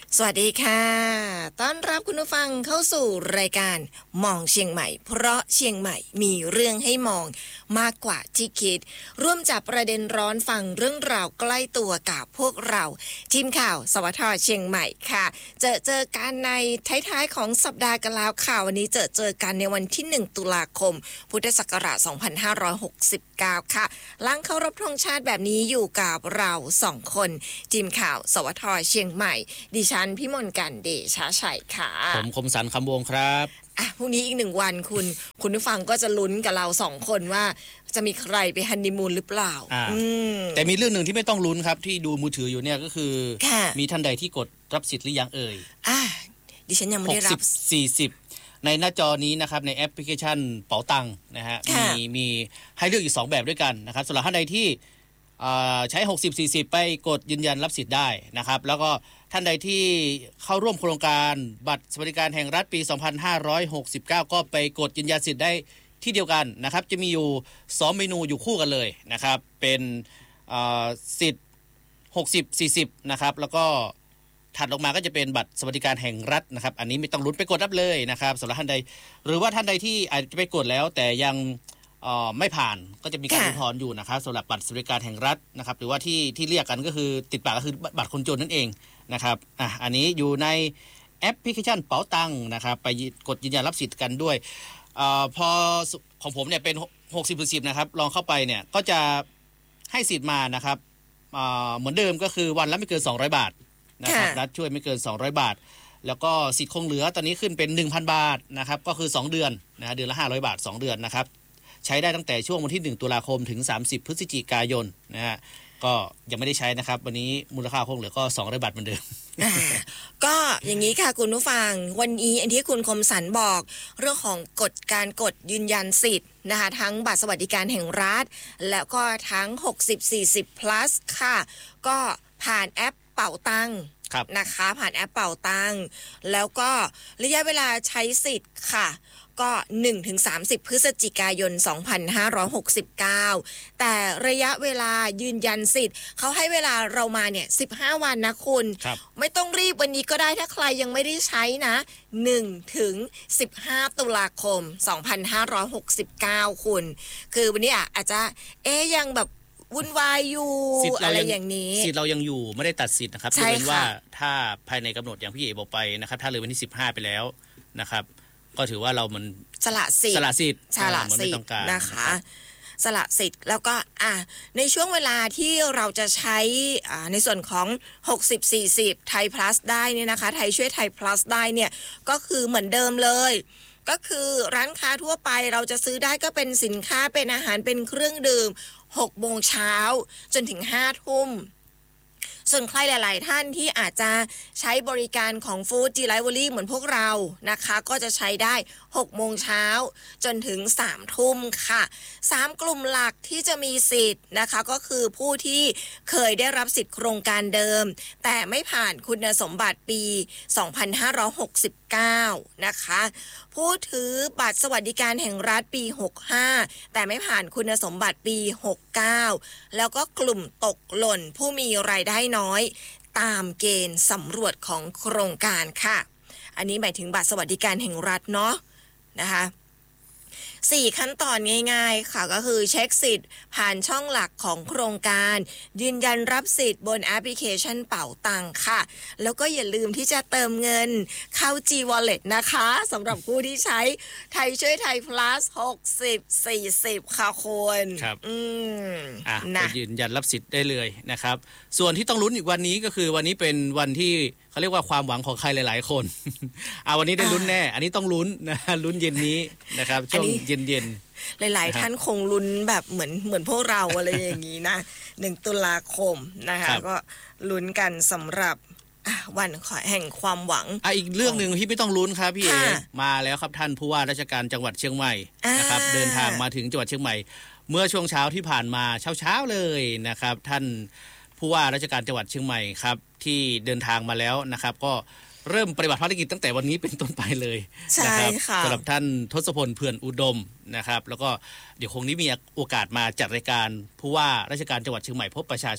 สวัสดีค่ะต้อนรับคุณผู้ฟังเข้าสู่รายการมองเชียงใหม่เพราะเชียงใหม่มีเรื่องให้มองมากกว่าที่คิดร่วมจับประเด็นร้อนฟังเรื่องราวใกล้ตัวกับพวกเราทีมข่าวสวทเชียงใหม่ค่ะเจอกันในท้ายๆของสัปดาห์กันแล้วค่ะวันนี้เจอกันในวันที่1ตุลาคมพุทธศักราช2569ค่ะหลังเคารพธงชาติแบบนี้อยู่กับเรา2คนทีมข่าวสวทเชียงใหม่ดิฉันพี่มนต์กันเดชะชัยค่ะผมคมสันคำวงครับพรุ่งนี้อีก1วันคุณผู้ฟังก็จะลุ้นกับเรา2คนว่าจะมีใครไปฮันนีมูนหรือเปล่าแต่มีเรื่องหนึ่งที่ไม่ต้องลุ้นครับที่ดูมือถืออยู่เนี่ยก็คือมีท่านใดที่กดรับสิทธิ์หรือยังเอ่ยดิฉันยังไม่ได้รับ 60-40ในหน้าจอนี้นะครับในแอปพลิเคชันเป๋าตังนะฮะมีให้เลือกอยู่2แบบด้วยกันนะครับสำหรับท่านใดที่ใช้ 60-40 ไปกดยืนยันรับสิทธิ์ได้นะครับแล้วก็ท่านใดที่เข้าร่วมโครงการบัตรสวัสดิการแห่งรัฐปี 2569 ก็ไปกดยืนยันสิทธิ์ได้ที่เดียวกันนะครับจะมีอยู่2เมนูอยู่คู่กันเลยนะครับเป็นสิทธิ์ 60-40 นะครับแล้วก็ถัดลงมาก็จะเป็นบัตรสวัสดิการแห่งรัฐนะครับอันนี้ไม่ต้องลุ้นไปกดรับเลยนะครับสำหรับท่านใดหรือว่าท่านใดที่อาจจะไปกดแล้วแต่ยังไม่ผ่านก็จะมีการอุทธรณ์อยู่นะครับสำหรับบัตรสวัสดิการแห่งรัฐนะครับหรือว่าที่เรียกกันก็คือติดปากก็คือบัตรคนจนนั่นเองนะครับอันนี้อยู่ในแอปพลิเคชันเป๋าตังนะครับไปกดยืนยันรับสิทธิ์กันด้วยพอของผมเนี่ยเป็น 60-10 นะครับลองเข้าไปเนี่ยก็จะให้สิทธิ์มานะครับเหมือนเดิมก็คือวันละไม่เกิน200 บาทนะครับรัฐช่วยไม่เกิน200 บาทแล้วก็สิทธิ์คงเหลือตอนนี้ขึ้นเป็น 1,000 บาทนะครับก็คือ2เดือนนะเดือนละ500 บาท2เดือนนะครับใช้ได้ตั้งแต่ช่วงวันที่1ตุลาคมถึง30พฤศจิกายนนะฮะก็ยังไม่ได้ใช้นะครับวันนี้มูลค่าคงเหลือก็200 บาทเหมือนเดิมก็อย่างนี้ค่ะคุณผู้ฟังวันนี้อันที่คุณคมสันบอกเรื่องของการกดยืนยันสิทธิ์นะคะทั้งบัตรสวัสดิการแห่งรัฐแล้วก็ทั้ง60-40 plus ค่ะก็ผ่านแอปเป๋าตังนะคะผ่านแอปเป๋าตังแล้วก็ระยะเวลาใช้สิทธิ์ค่ะก็ 1-30 พฤศจิกายน 2569 แต่ระยะเวลายืนยันสิทธิ์เขาให้เวลาเรามาเนี่ย15 วันนะคุณไม่ต้องรีบวันนี้ก็ได้ถ้าใครยังไม่ได้ใช้นะ 1-15 ตุลาคม 2569 คุณคือวันนี้อาจจะยังแบบวุ่นวายอยู่อะไรอย่างนี้สิทธิ์เรายังอยู่ไม่ได้ตัดสิทธิ์นะครับยกเว้นว่าถ้าภายในกำหนดอย่างพี่เอ๋บอกไปนะครับถ้าเลยวันที่15ไปแล้วนะครับก็ถือว่าเรามันสละสิทธิ์นะคะสละสิทธิ์แล้วก็ในช่วงเวลาที่เราจะใช้ในส่วนของ60-40ไทย plus ได้เนี่ยนะคะไทยช่วยไทย plus ได้เนี่ยก็คือเหมือนเดิมเลยก็คือร้านค้าทั่วไปเราจะซื้อได้ก็เป็นสินค้าเป็นอาหารเป็นเครื่องดื่ม6 โมงเช้าจนถึง5 ทุ่มส่วนใครหลายๆท่านที่อาจจะใช้บริการของ Food Delivery เหมือนพวกเรานะคะก็จะใช้ได้6 โมงเช้าจนถึง3 ทุ่มค่ะ3 กลุ่มหลักที่จะมีสิทธิ์นะคะก็คือผู้ที่เคยได้รับสิทธิ์โครงการเดิมแต่ไม่ผ่านคุณสมบัติปี 2569 นะคะผู้ถือบัตรสวัสดิการแห่งรัฐปี 65 แต่ไม่ผ่านคุณสมบัติปี 69 แล้วก็กลุ่มตกหล่นผู้มีรายได้น้อยตามเกณฑ์สำรวจของโครงการค่ะอันนี้หมายถึงบัตรสวัสดิการแห่งรัฐเนาะนะคะ4 ขั้นตอนง่ายๆค่ะก็คือเช็คสิทธิ์ผ่านช่องหลักของโครงการยืนยันรับสิทธิ์บนแอปพลิเคชันเป๋าตังค่ะแล้วก็อย่าลืมที่จะเติมเงินเข้า G Wallet นะคะสำหรับผู้ที่ใช้ไทยช่วยไทย plus 60-40 ค่ะคุณครับนะยืนยันรับสิทธิ์ได้เลยนะครับส่วนที่ต้องลุ้นอีกวันนี้ก็คือวันนี้เป็นวันที่เขาเรียกว่าความหวังของใครหลายๆคนวันนี้ได้ลุ้นแน่อันนี้ต้องลุ้นนะลุ้นเย็นนี้นะครับช่วงเย็นหลายๆท่านคงลุ้นแบบเหมือนพวกเราอะไรอย่างนี้นะ1 ตุลาคมนะคะก็ลุ้นกันสำหรับวันแห่งความหวังอีกเรื่องนึงที่ไม่ต้องลุ้นครับพี่เอมาแล้วครับท่านผู้ว่าราชการจังหวัดเชียงใหม่นะครับเดินทางมาถึงจังหวัดเชียงใหม่เมื่อช่วงเช้าที่ผ่านมาเช้าเลยนะครับท่านผู้ว่าราชการจังหวัดเชียงใหม่ครับที่เดินทางมาแล้วนะครับก็เริ่มปฏิบัติภารกิจตั้งแต่วันนี้เป็นต้นไปเลยนะครับสำหรับท่านทศพลเผื่อนอุดมนะครับแล้วก็เดี๋ยวคงนี้มีโอกาสมาจัดรายการผู้ว่าราชการจังหวัดเชียงใหม่พบประชาชน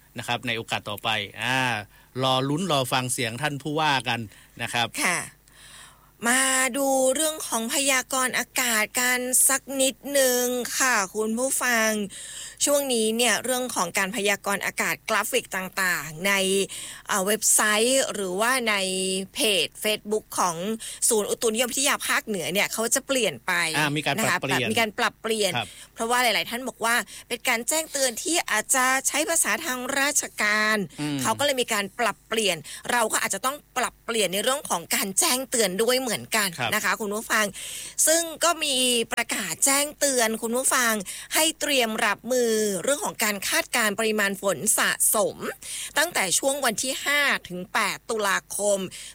นะครับในโอกาสต่อไปรอลุ้นรอฟังเสียงท่านผู้ว่ากันนะครับค่ะมาดูเรื่องของพยากรณ์อากาศกันสักนิดหนึ่งค่ะคุณผู้ฟังช่วงนี้เนี่ยเรื่องของการพยากรณ์อากาศกราฟิกต่างๆในเว็บไซต์หรือว่าในเพจ Facebook ของศูนย์อุตุนิยมวิทยาภาคเหนือเนี่ยเขาจะเปลี่ยนไปมีการปรับเปลี่ยนเพราะว่าหลายๆท่านบอกว่าเป็นการแจ้งเตือนที่อาจจะใช้ภาษาทางราชการเขาก็เลยมีการปรับเปลี่ยนเราก็อาจจะต้องปรับเปลี่ยนในเรื่องของการแจ้งเตือนด้วยเหมือนกันนะคะคุณผู้ฟังซึ่งก็มีประกาศแจ้งเตือนคุณผู้ฟังให้เตรียมรับมือเรื่องของการคาดการณ์ปริมาณฝนสะสมตั้งแต่ช่วงวันที่5ถึง8ตุลาคม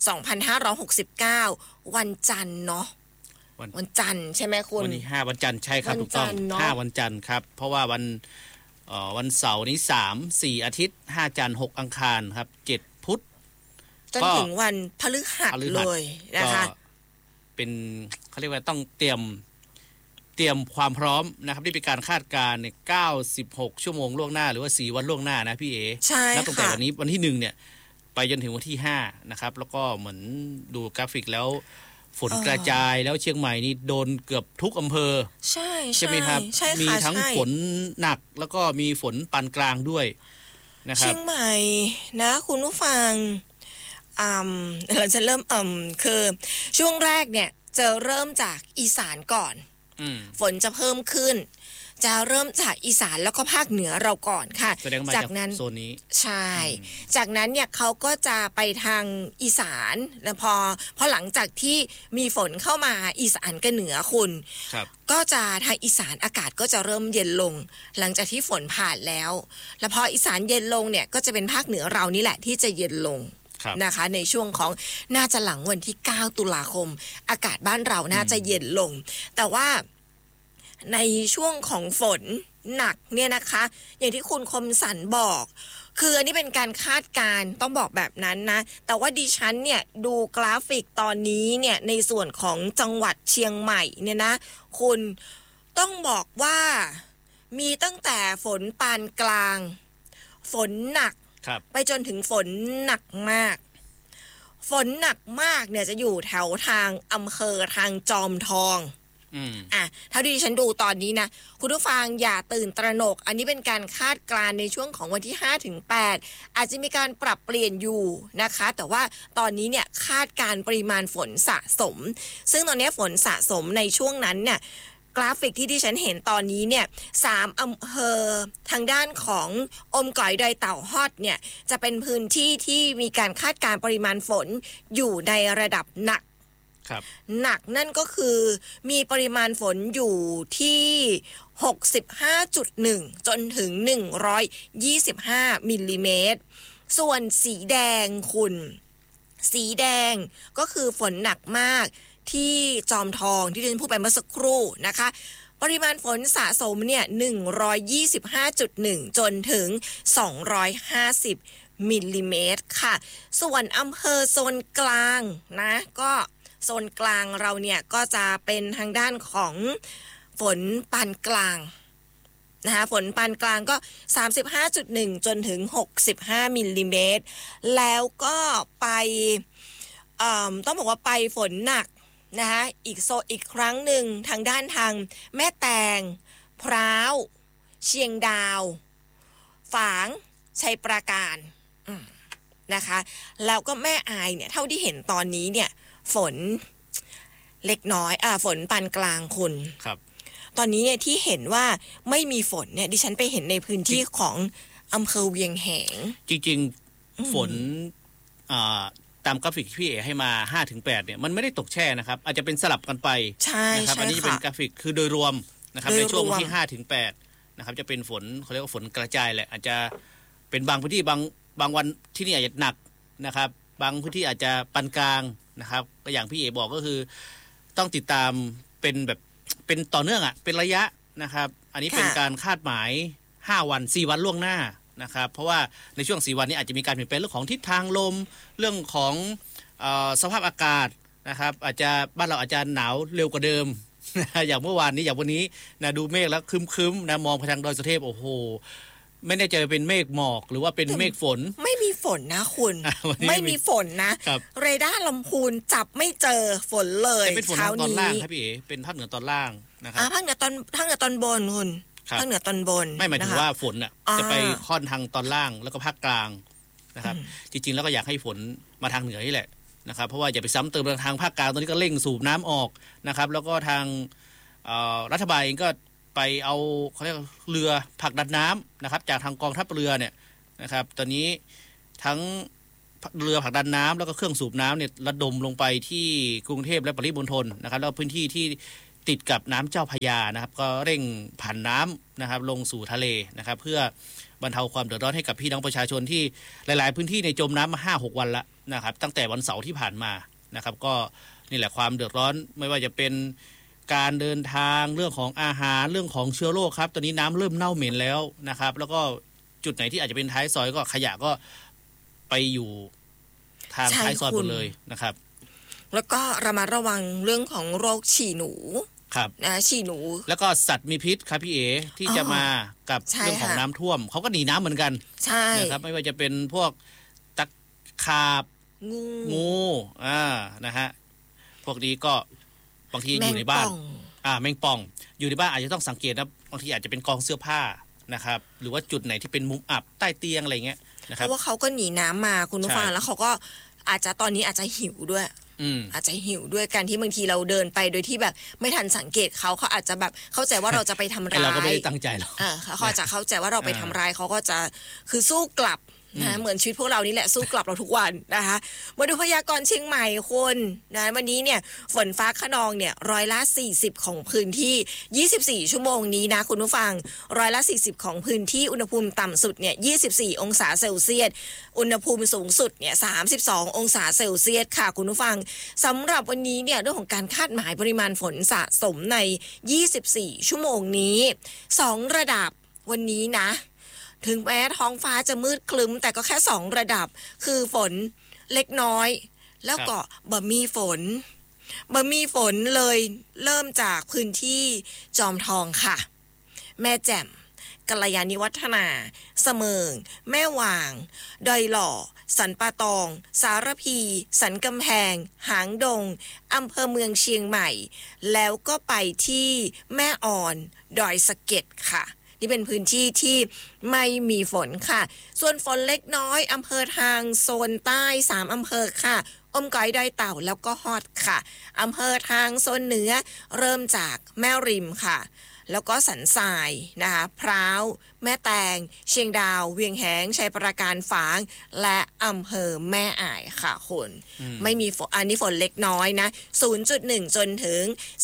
2569วันจันทร์เนาะวันจันทร์ใช่ไหมคุณวันที่5วันจันทร์ใช่ครับถูกต้อง5วันจันทร์ครับเพราะว่าวันเสาร์นี้3 4อาทิตย์5จันทร์6อังคารครับ7พุธจนถึงวันพฤหัสเลยนะคะเป็นเขาเรียกว่าต้องเตรียมความพร้อมนะครับที่เป็นการคาดการณ์96ชั่วโมงล่วงหน้าหรือว่า4วันล่วงหน้านะพี่เอใช่ค่ะตั้งแต่วันที่1เนี่ยไปจนถึงวันที่5นะครับแล้วก็เหมือนดูกราฟิกแล้วฝนกระจายแล้วเชียงใหม่นี่โดนเกือบทุกอำเภอใช่ไหมครับมีทั้งฝนหนักแล้วก็มีฝนปานกลางด้วยนะครับเชียงใหม่นะคุณผู้ฟังเราจะเริ่มคือช่วงแรกเนี่ยจะเริ่มจากอีสานก่อนฝนจะเพิ่มขึ้นจะเริ่มจากอีสานแล้วก็ภาคเหนือเราก่อนค่ะจากนั้นโซนนี้ใช่จากนั้นเนี่ยเขาก็จะไปทางอีสานแล้วพอหลังจากที่มีฝนเข้ามาอีสานกับเหนือคุณก็จะทางอีสานอากาศก็จะเริ่มเย็นลงหลังจากที่ฝนผ่านแล้วพออีสานเย็นลงเนี่ยก็จะเป็นภาคเหนือเรานี่แหละที่จะเย็นลงนะคะในช่วงของน่าจะหลังวันที่9ตุลาคมอากาศบ้านเราน่าจะเย็นลงแต่ว่าในช่วงของฝนหนักเนี่ยนะคะอย่างที่คุณคมสันบอกคืออันนี้เป็นการคาดการณ์ต้องบอกแบบนั้นนะแต่ว่าดิฉันเนี่ยดูกราฟิกตอนนี้เนี่ยในส่วนของจังหวัดเชียงใหม่เนี่ยนะคุณต้องบอกว่ามีตั้งแต่ฝนปานกลางฝนหนักไปจนถึงฝนหนักมากฝนหนักมากเนี่ยจะอยู่แถวทางอำเภอทางจอมทองเท่าที่ฉันดูตอนนี้นะคุณผู้ฟังอย่าตื่นตระหนกอันนี้เป็นการคาดการณ์ในช่วงของวันที่5ถึง8อาจจะมีการปรับเปลี่ยนอยู่นะคะแต่ว่าตอนนี้เนี่ยคาดการณ์ปริมาณฝนสะสมซึ่งตอนนี้ฝนสะสมในช่วงนั้นเนี่ยกราฟิกที่ดิฉันเห็นตอนนี้เนี่ย3อำเภอทางด้านของอมก๋อยดอยเต่าฮอดเนี่ยจะเป็นพื้นที่ที่มีการคาดการณ์ปริมาณฝนอยู่ในระดับหนักหนักนั่นก็คือมีปริมาณฝนอยู่ที่ 65.1 จนถึง 125 มิลลิเมตรส่วนสีแดงคุณสีแดงก็คือฝนหนักมากที่จอมทองที่ดิฉันพูดไปเมื่อสักครู่นะคะปริมาณฝนสะสมเนี่ย 125.1 จนถึง 250 มิลลิเมตรค่ะส่วนอำเภอโซนกลางนะก็โซนกลางเราเนี่ยก็จะเป็นทางด้านของฝนปานกลางนะคะฝนปานกลางก็ 35.1 จนถึง 65 มิลลิเมตรแล้วก็ไปต้องบอกว่าไปฝนหนักนะคะอีกครั้งหนึ่งทางด้านทางแม่แตงพร้าวเชียงดาวฝางชัยปราการนะคะแล้วก็แม่อายเนี่ยเท่าที่เห็นตอนนี้เนี่ยฝนเล็กน้อยฝนปานกลางคุณครับตอนนี้เนี่ยที่เห็นว่าไม่มีฝนเนี่ยดิฉันไปเห็นในพื้นที่ของอำเภอเวียงแหงจริงๆฝนตามกราฟิกที่พี่เอให้มา 5-8 เนี่ยมันไม่ได้ตกแช่นะครับอาจจะเป็นสลับกันไปนะครับอันนี้เป็นกราฟิกคือโดยรวมนะครับในช่วงที่ 5-8 นะครับจะเป็นฝนเขาเรียกว่าฝนกระจายแหละอาจจะเป็นบางพื้นที่บางวันที่นี่อาจจะหนักนะครับบางพื้นที่อาจจะปานกลางนะครับก็อย่างพี่เอบอกก็คือต้องติดตามเป็นต่อเนื่องเป็นระยะนะครับอันนี้เป็นการคาดหมาย5วัน4วันล่วงหน้านะครับเพราะว่าในช่วง4วันนี้อาจจะมีการเปลี่ยนแปลงเรื่องของทิศทางลมเรื่องของสภาพอากาศนะครับอาจจะบ้านเราอาจจะหนาวเร็วกว่าเดิม อย่างเมื่อวานนี้อย่างวันนี้นะดูเมฆแล้วครึ้มๆนะมองไปทางดอยสุเทพโอ้โหไม่แน่ใจเป็นเมฆหมอกหรือว่าเป็นเมฆฝนไม่มีฝนนะคุณไม่มีฝนนะเรดาร์ลำพูนจับไม่เจอฝนเลยเป็นฝนตอนล่างครับพี่เอ๋เป็นภาคเหนือตอนล่างนะครับภาคเหนือตอนบนคุณภาคเหนือตอนบนไม่หมายถึงว่าฝนอ่ะจะไปค่อนทางตอนล่างแล้วก็ภาคกลางนะครับจริงๆแล้วก็อยากให้ฝนมาทางเหนือนี่แหละนะครับเพราะว่าอย่าไปซ้ำเติมทางภาคกลางตอนนี้ก็เร่งสูบน้ำออกนะครับแล้วก็ทางรัฐบาลเองก็ไปเอาเขาเรียกเรือผลักดันน้ำนะครับจากทางกองทัพเรือเนี่ยนะครับตอนนี้ทั้งเรือผลักดันน้ำแล้วก็เครื่องสูบน้ำเนี่ยระดมลงไปที่กรุงเทพและปริมณฑลนะครับแล้วพื้นที่ที่ติดกับน้ำเจ้าพระยานะครับก็เร่งผ่านน้ำนะครับลงสู่ทะเลนะครับเพื่อบรรเทาความเดือดร้อนให้กับพี่น้องประชาชนที่หลายๆพื้นที่ในจมน้ำมา 5-6 วันแล้วนะครับตั้งแต่วันเสาร์ที่ผ่านมานะครับก็นี่แหละความเดือดร้อนไม่ว่าจะเป็นการเดินทางเรื่องของอาหารเรื่องของเชื้อโรคครับตอนนี้น้ำเริ่มเน่าเหม็นแล้วนะครับแล้วก็จุดไหนที่อาจจะเป็นท้ายซอยก็ขยะก็ไปอยู่ทางท้ายซอยหมดเลยนะครับแล้วก็ระมัดระวังเรื่องของโรคฉี่หนูครับนะฉี่หนูแล้วก็สัตว์มีพิษครับพี่เอที่จะมากับเรื่องของน้ำท่วมเขาก็หนีน้ำเหมือนกันใช่นะครับไม่ว่าจะเป็นพวกตะขาบงูนะฮะพวกนี้ก็บางทีอยู่ในบ้านแมงป่องอยู่ในบ้านอาจจะต้องสังเกตนะบางทีอาจจะเป็นกองเสื้อผ้านะครับหรือว่าจุดไหนที่เป็นมุมอับใต้เตียงอะไรเงี้ยนะครับเพราะว่าเขาก็หนีน้ำมาคุณผู้ฟังแล้วเขาก็อาจจะตอนนี้อาจจะหิวด้วยอาจจะหิวด้วยการที่บางทีเราเดินไปโดยที่แบบไม่ทันสังเกตเขาอาจจะแบบเข้าใจว่าเราจะไปทำร้ายเราก็ไม่ได้ตั้งใจหรอกเขาอาจจะเข้าใจว่าเราไปทำร้ายเขาก็จะคือสู้กลับนะเหมือนชีวิตพวกเรานี่แหละสู้กลับเราทุกวันนะคะมาดูพยากรณ์เชียงใหม่คนนะวันนี้เนี่ยฝนฟ้าคะนองเนี่ย40%ของพื้นที่24ชั่วโมงนี้นะคุณผู้ฟัง40%ของพื้นที่อุณหภูมิต่ำสุดเนี่ย24องศาเซลเซียสอุณหภูมิสูงสุดเนี่ย32องศาเซลเซียสค่ะคุณผู้ฟังสำหรับวันนี้เนี่ยเรื่องของการคาดหมายปริมาณฝนสะสมใน24ชั่วโมงนี้2ระดับวันนี้นะถึงแม้ท้องฟ้าจะมืดครึ้มแต่ก็แค่2ระดับคือฝนเล็กน้อยแล้วก็บ่มีฝนเลยเริ่มจากพื้นที่จอมทองค่ะแม่แจ่มกัลยาณิวัฒนาเสมิงแม่วางดอยหล่อสันป่าตองสารพีสันกำแพงหางดงอำเภอเมืองเชียงใหม่แล้วก็ไปที่แม่อ่อนดอยสะเก็ดค่ะนี่เป็นพื้นที่ที่ไม่มีฝนค่ะส่วนฝนเล็กน้อยอำเภอทางโซนใต้3อำเภอค่ะอมก๋อยดอยเต่าแล้วก็ฮอดค่ะอำเภอทางโซนเหนือเริ่มจากแม่ริมค่ะแล้วก็สันทรายนะคะพร้าวแม่แตงเชียงดาวเวียงแหงชัยปราการฝางและอำเภอแม่อ่ายค่ะคุณไม่มีฝนอันนี้ฝนเล็กน้อยนะ 0.1 จนถึง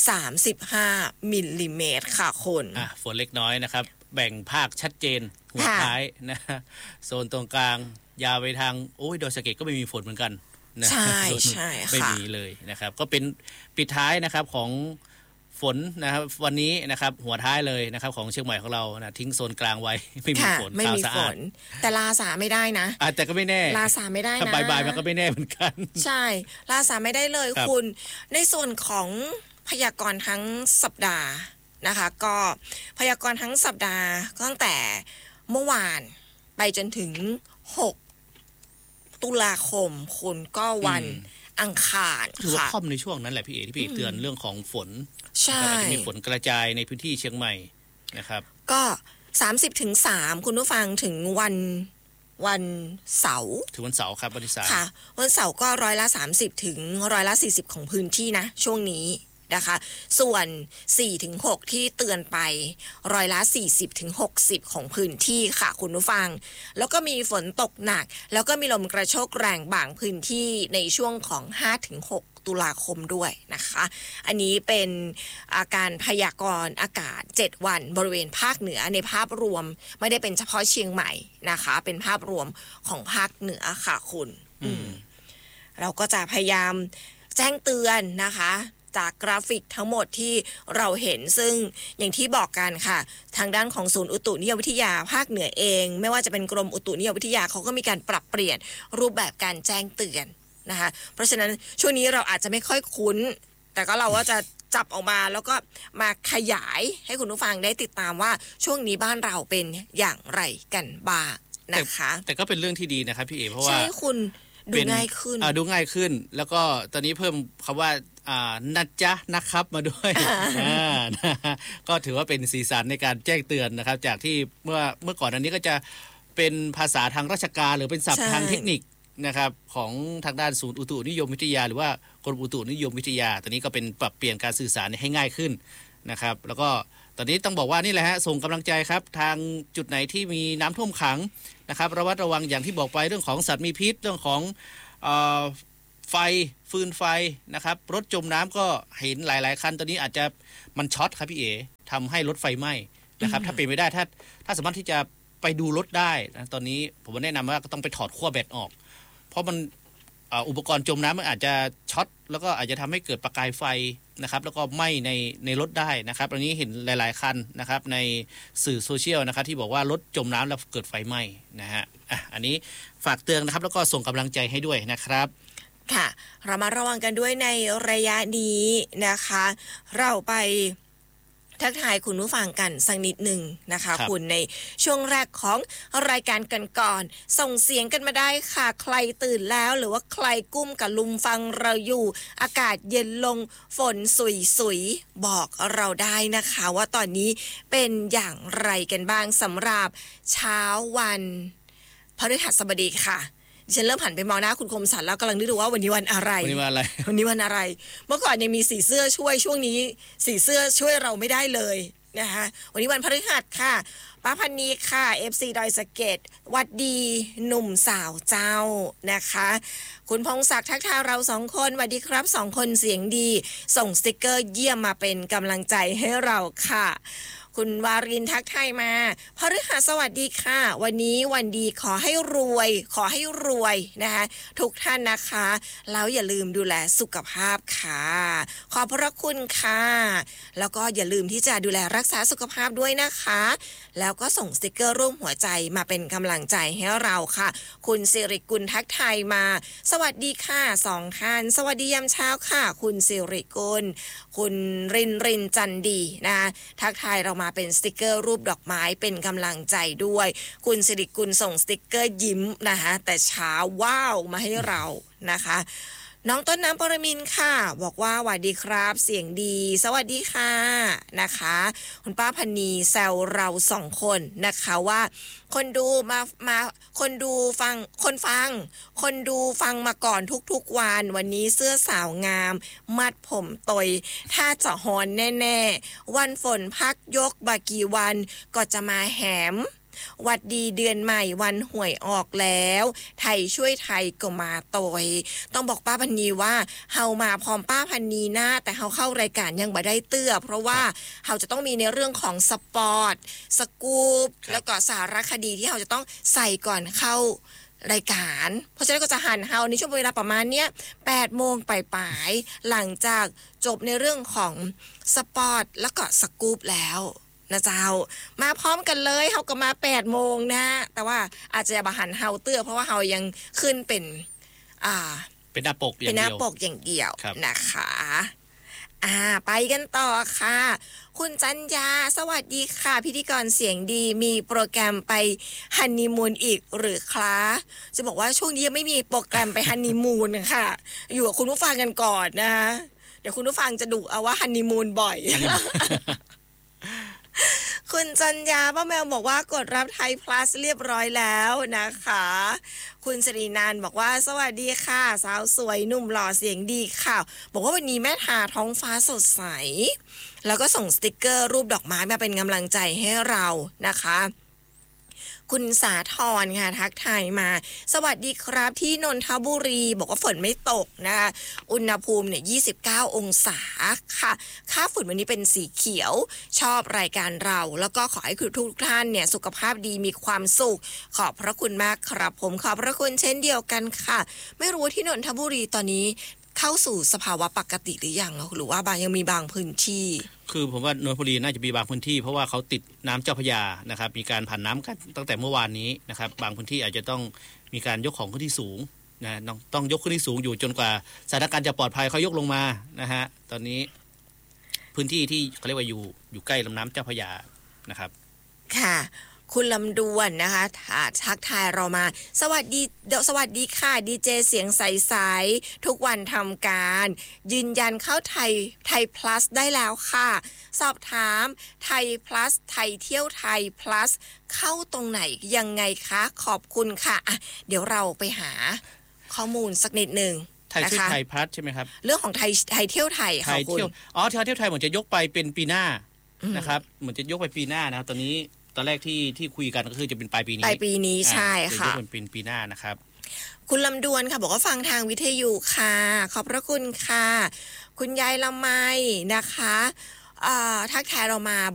35มิลลิเมตรค่ะคุณฝนเล็กน้อยนะครับแบ่งภาคชัดเจนหัวท้ายนะโซนตรงกลางยาวไปทางดอยสะเก็ดก็ไม่มีฝนเหมือนกันนะใช่ใช่ค่ะไม่มีเลยนะครับก็เป็นปิดท้ายนะครับของฝนนะครับวันนี้นะครับหัวท้ายเลยนะครับของเชียงใหม่ของเรานะทิ้งโซนกลางไว้ไม่มีฝนไม่มีฝนแต่ลาสาไม่ได้นะแต่ก็ไม่แน่ลาสาไม่ได้นะบ่ายๆมันก็ไม่แน่เหมือนกันใช่ลาสาไม่ได้เลยคุณในส่วนของพยากรณ์ทั้งสัปดาห์นะคะก็พยากรณ์ทั้งสัปดาห์ตั้งแต่เมื่อวานไปจนถึง6ตุลาคมคุณก็วันอังคารถือว่าค่อมในช่วงนั้นแหละพี่เอที่พี่เตือนเรื่องของฝนใช่อาจจะมีฝนกระจายในพื้นที่เชียงใหม่นะครับก็30-3คุณผู้ฟังถึงวันเสาร์ถึงวันเสาร์ครับวันที่3 ค่ะวันเสาร์ก็30%ถึง40%ของพื้นที่นะช่วงนี้นะคะส่วน 4-6 ที่เตือนไป40-60%ของพื้นที่ค่ะคุณผู้ฟังแล้วก็มีฝนตกหนักแล้วก็มีลมกระโชกแรงบางพื้นที่ในช่วงของ 5-6 ตุลาคมด้วยนะคะอันนี้เป็นอาการพยากรณ์อากาศ7วันบริเวณภาคเหนือในภาพรวมไม่ได้เป็นเฉพาะเชียงใหม่นะคะเป็นภาพรวมของภาคเหนือค่ะคุณเราก็จะพยายามแจ้งเตือนนะคะจากกราฟิกทั้งหมดที่เราเห็นซึ่งอย่างที่บอกกันค่ะทางด้านของศูนย์อุตุนิยมวิทยาภาคเหนือเองไม่ว่าจะเป็นกรมอุตุนิยมวิทยาเขาก็มีการปรับเปลี่ยนรูปแบบการแจ้งเตือนนะคะเพราะฉะนั้นช่วงนี้เราอาจจะไม่ค่อยคุ้นแต่ก็เราก็จะจับออกมาแล้วก็มาขยายให้คุณผู้ฟังได้ติดตามว่าช่วงนี้บ้านเราเป็นอย่างไรกันบ้างนะคะแต่ก็เป็นเรื่องที่ดีนะครับพี่เอเพราะว่าใช่คุณดูง่ายขึ้นดูง่ายขึ้นแล้วก็ตอนนี้เพิ่มคำว่านะจ๊ะนะครับมาด้วย ก็ถือว่าเป็นสีสันในการแจ้งเตือนนะครับจากที่เมื่อก่อนอันนี้ก็จะเป็นภาษาทางราชการหรือเป็นศัพท์ทางเทคนิคนะครับของทางด้านศูนย์อุตุนิยมวิทยาหรือว่ากรมอุตุนิยมวิทยาตอนนี้ก็เป็นปรับเปลี่ยนการสื่อสารให้ง่ายขึ้นนะครับแล้วก็ตอนนี้ต้องบอกว่านี่แหละฮะส่งกำลังใจครับทางจุดไหนที่มีน้ำท่วมขังนะครับระวัดระวังอย่างที่บอกไปเรื่องของสัตว์มีพิษเรื่องของไฟฟืนไฟนะครับรถจมน้ำก็เห็นหลายๆคันตอนนี้อาจจะมันช็อตครับพี่เอ๋ทำให้รถไฟไหม้นะครับถ้าเป็นไม่ได้ถ้าสามารถที่จะไปดูรถได้นะตอนนี้ผมแนะนำว่าก็ต้องไปถอดขั้วแบตออกเพราะมันอุปกรณ์จมน้ำมันอาจจะช็อตแล้วก็อาจจะทำให้เกิดประกายไฟนะครับแล้วก็ไหม้ในรถได้นะครับอันนี้เห็นหลายๆคันนะครับในสื่อโซเชียลนะครับที่บอกว่ารถจมน้ำแล้วเกิดไฟไหม้นะฮะอันนี้ฝากเตือนนะครับแล้วก็ส่งกำลังใจให้ด้วยนะครับค่ะเรามาระวังกันด้วยในระยะนี้นะคะเราไปทักทายคุณผู้ฟังกันสักนิดหนึ่งนะคะคุณในช่วงแรกของรายการกันก่อนส่งเสียงกันมาได้ค่ะใครตื่นแล้วหรือว่าใครกุ้มกับลุมฟังเราอยู่อากาศเย็นลงฝนสุยๆบอกเราได้นะคะว่าตอนนี้เป็นอย่างไรกันบ้างสำหรับเช้าวันพฤหัสบดีค่ะฉันเริ่มหันไปมองหน้าคุณคมสันแล้วกำลังนึกดูว่าวันนี้วันอะไรวันนี้วันอะไรวันนี้วันอะไรเมื่อก่อนยังมีสีเสื้อช่วยช่วงนี้สีเสื้อช่วยเราไม่ได้เลยนะคะวันนี้วันพฤหัสค่ะป้าพันนีค่ะ FC ดอยสะเก็ดวัดดีหนุ่มสาวเจ้านะคะคุณพงศักดิ์ทักทายเรา2คนสวัสดีครับ2คนเสียงดีส่งสติกเกอร์เยี่ยมมาเป็นกำลังใจให้เราค่ะคุณวารินทักทายมาพฤหัสสวัสดีค่ะวันนี้วันดีขอให้รวยนะคะทุกท่านนะคะแล้วอย่าลืมดูแลสุขภาพค่ะขอบพระคุณค่ะแล้วก็อย่าลืมที่จะดูแลรักษาสุขภาพด้วยนะคะแล้วก็ส่งสติกเกอร์รูปหัวใจมาเป็นกำลังใจให้เราค่ะคุณสิริกุลทักทายมาสวัสดีค่ะ2ท่านสวัสดียามเช้าค่ะคุณสิริกุลคุณรินจันดีนะทักทายเรามาเป็นสติกเกอร์รูปดอกไม้เป็นกำลังใจด้วยคุณสิริกุลส่งสติกเกอร์ยิ้มนะคะแต่เช้าว้าวมาให้เรานะคะน้องต้นน้ำปรมินค่ะบอกว่าสวัสดีครับเสียงดีสวัสดีค่ะนะคะคุณป้าพันนีแซวเรา2คนนะคะว่าคนดูมาคนดูฟังคนดูฟังมาก่อนทุกๆวันนี้เสื้อสาวงามมัดผมตยถ้าจะฮอนแน่ๆวันฝนพักยกบากี่วันก็จะมาแหมวัดดีเดือนใหม่วันหวยออกแล้วไทยช่วยไทยก็มาตอยต้องบอกป้าพันนีว่าเฮามาพร้อมป้าพันนีนะแต่เฮาเข้ารายการยังบ่ได้เตื้อเพราะว่าเฮาจะต้องมีในเรื่องของสปอร์ตสกู๊ปแล้วก็สารคดีที่เฮาจะต้องใส่ก่อนเข้ารายการเพราะฉะนั้นก็จะหันเฮาในช่วงเวลาประมาณเนี้ย 8 โมงปลายๆหลังจากจบในเรื่องของสปอร์ตแล้วก็สกู๊ปแล้วนะเจ้ามาพร้อมกันเลยเฮาก็มา 8 โมงนะแต่ว่าอาจจะบ่หันเฮาเตื้อเพราะว่าเฮายังขึ้นเป็นหน้าปกอย่างเดียวเป็นหน้าปกอย่างเดียวนะคะไปกันต่อค่ะคุณจันยาสวัสดีค่ะพิธีกรเสียงดีมีโปรแกรมไปฮันนีมูนอีกหรือคะจะบอกว่าช่วงนี้ยังไม่มีโปรแกรมไปฮันนีมูนค่ะอยู่กับคุณผู้ฟังกันก่อนนะเดี๋ยวคุณผู้ฟังจะดุเอาว่าฮันนีมูนบ่อย คุณจันยาป้าแมวบอกว่ากดรับไทย plus เรียบร้อยแล้วนะคะคุณสิรินันท์บอกว่าสวัสดีค่ะสาวสวยหนุ่มหล่อเสียงดีค่ะบอกว่าวันนี้แม่ทาท้องฟ้าสดใสแล้วก็ส่งสติกเกอร์รูปดอกไม้มาเป็นกำลังใจให้เรานะคะคุณสาธรค่ะทักทายมาสวัสดีครับที่นนทบุรีบอกว่าฝนไม่ตกนะคะอุณหภูมิเนี่ย29 องศาค่ะค่าฝุ่นวันนี้เป็นสีเขียวชอบรายการเราแล้วก็ขอให้ทุกท่านเนี่ยสุขภาพดีมีความสุขขอบพระคุณมากครับผมขอบพระคุณเช่นเดียวกันค่ะไม่รู้ที่นนทบุรีตอนนี้เข้าสู่สภาวะปกติหรือยังหรือว่ายังมีบางพื้นที่คือผมว่านนทบุรีน่าจะมีบางพื้นที่เพราะว่าเขาติดน้ำเจ้าพระยานะครับมีการผ่านน้ำกันตั้งแต่เมื่อวานนี้นะครับบางพื้นที่อาจจะต้องมีการยกของขึ้นที่สูงนะต้องยกขึ้นที่สูงอยู่จนกว่าสถานการณ์จะปลอดภัยเขายกลงมานะฮะตอนนี้พื้นที่ที่เขาเรียกว่าอยู่ใกล้ลำน้ำเจ้าพระยานะครับค่ะคุณลำดวนนะคะทักทายเรามาสวัสดีค่ะดีเจเสียงใสๆทุกวันทำการยืนยันเข้าไทยพลัสได้แล้วค่ะสอบถามไทยพลัสไทยเที่ยวไทยพลัสเข้าตรงไหนยังไงคะขอบคุณค่ะอ่ะเดี๋ยวเราไปหาข้อมูลสักนิดนึงไทยชื่อไทยพลัสใช่ไหมครับเรื่องของไทยเที่ยวไทยค่ะคุณไทยเที่ยวไทยเหมือนจะยกไปเป็นปีหน้านะครับเหมือนจะยกไปปีหน้านะตอนแรกที่คุยกันก็คือจะเป็นปลายปีนี้ใช่ค่ะจะยกเป็นปีหน้านะครับคุณลำดวนค่ะบอกว่าฟังทางวิทยุค่ะขอบพระคุณค่ะคุณยายละไมนะคะทักทายเรามา